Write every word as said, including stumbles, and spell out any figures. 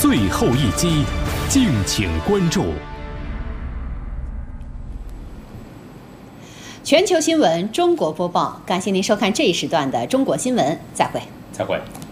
最后一击，敬请关注。 全球新闻中国播报，感谢您收看这一时段的中国新闻，再会。 再会。